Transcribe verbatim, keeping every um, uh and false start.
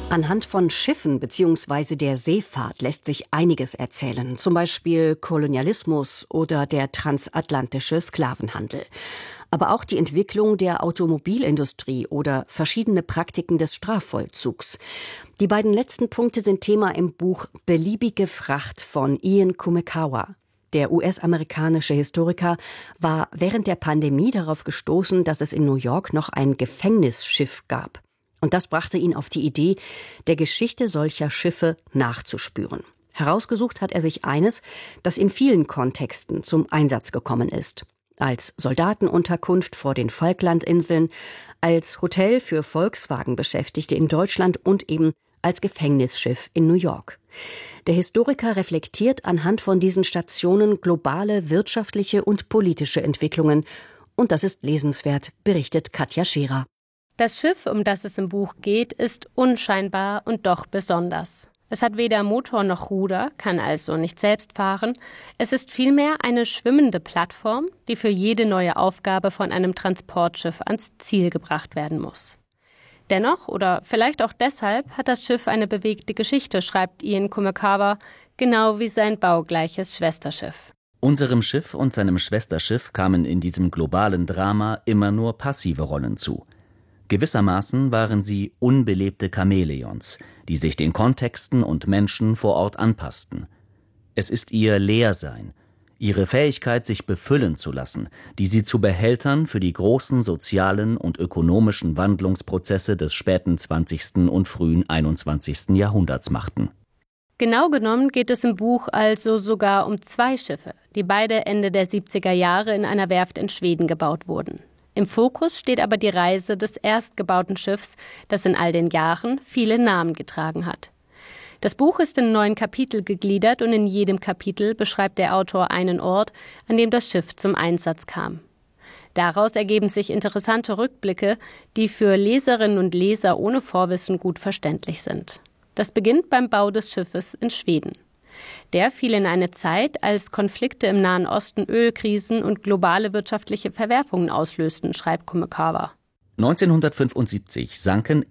Anhand von Schiffen bzw. der Seefahrt lässt sich einiges erzählen, zum Beispiel Kolonialismus oder der transatlantische Sklavenhandel. Aber auch die Entwicklung der Automobilindustrie oder verschiedene Praktiken des Strafvollzugs. Die beiden letzten Punkte sind Thema im Buch Beliebige Fracht von Ian Kumekawa. Der U S-amerikanische Historiker war während der Pandemie darauf gestoßen, dass es in New York noch ein Gefängnisschiff gab. Und das brachte ihn auf die Idee, der Geschichte solcher Schiffe nachzuspüren. Herausgesucht hat er sich eines, das in vielen Kontexten zum Einsatz gekommen ist. Als Soldatenunterkunft vor den Falklandinseln, als Hotel für Volkswagen-Beschäftigte in Deutschland und eben als Gefängnisschiff in New York. Der Historiker reflektiert anhand von diesen Stationen globale wirtschaftliche und politische Entwicklungen. Und das ist lesenswert, berichtet Katja Scherer. Das Schiff, um das es im Buch geht, ist unscheinbar und doch besonders. Es hat weder Motor noch Ruder, kann also nicht selbst fahren. Es ist vielmehr eine schwimmende Plattform, die für jede neue Aufgabe von einem Transportschiff ans Ziel gebracht werden muss. Dennoch, oder vielleicht auch deshalb, hat das Schiff eine bewegte Geschichte, schreibt Ian Kumekawa, genau wie sein baugleiches Schwesterschiff. Unserem Schiff und seinem Schwesterschiff kamen in diesem globalen Drama immer nur passive Rollen zu. Gewissermaßen waren sie unbelebte Chamäleons, die sich den Kontexten und Menschen vor Ort anpassten. Es ist ihr Leersein, ihre Fähigkeit, sich befüllen zu lassen, die sie zu Behältern für die großen sozialen und ökonomischen Wandlungsprozesse des späten zwanzigsten und frühen einundzwanzigsten Jahrhunderts machten. Genau genommen geht es im Buch also sogar um zwei Schiffe, die beide Ende der siebziger Jahre in einer Werft in Schweden gebaut wurden. Im Fokus steht aber die Reise des erstgebauten Schiffs, das in all den Jahren viele Namen getragen hat. Das Buch ist in neun Kapitel gegliedert und in jedem Kapitel beschreibt der Autor einen Ort, an dem das Schiff zum Einsatz kam. Daraus ergeben sich interessante Rückblicke, die für Leserinnen und Leser ohne Vorwissen gut verständlich sind. Das beginnt beim Bau des Schiffes in Schweden. Der fiel in eine Zeit, als Konflikte im Nahen Osten Ölkrisen und globale wirtschaftliche Verwerfungen auslösten, schreibt Kumekawa. neunzehnhundertfünfundsiebzig sanken